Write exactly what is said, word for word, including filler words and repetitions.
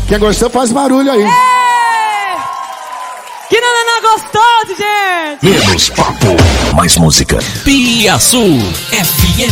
Quem gostou faz barulho aí. Ei! Que nanana gostoso, gente! Menos papo, mais música. Piaçu F M.